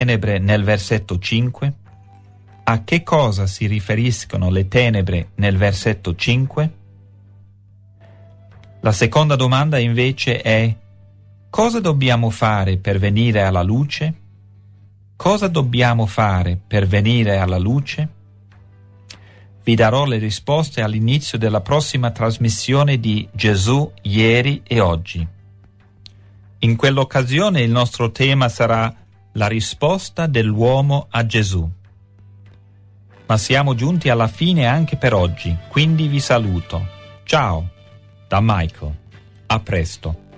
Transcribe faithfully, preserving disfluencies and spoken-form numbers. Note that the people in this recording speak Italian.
tenebre nel versetto cinque? A che cosa si riferiscono le tenebre nel versetto cinque? La seconda domanda invece è: cosa dobbiamo fare per venire alla luce? Cosa dobbiamo fare per venire alla luce? Vi darò le risposte all'inizio della prossima trasmissione di Gesù ieri e oggi. In quell'occasione il nostro tema sarà la risposta dell'uomo a Gesù. Ma siamo giunti alla fine anche per oggi, quindi vi saluto. Ciao, da Michael. A presto.